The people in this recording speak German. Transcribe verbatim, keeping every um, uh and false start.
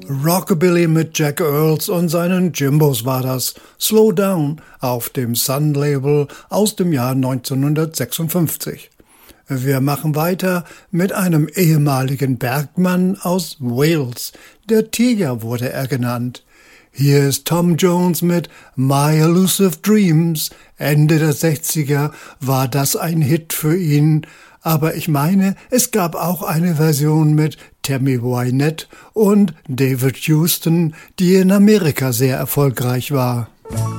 Rockabilly mit Jack Earls und seinen Jimbos war das. Slow Down auf dem Sun-Label aus dem Jahr neunzehnhundertsechsundfünfzig. Wir machen weiter mit einem ehemaligen Bergmann aus Wales. Der Tiger wurde er genannt. Hier ist Tom Jones mit My Elusive Dreams. Ende der sechziger war das ein Hit für ihn. Aber ich meine, es gab auch eine Version mit Tammy Wynette und David Houston, die in Amerika sehr erfolgreich war.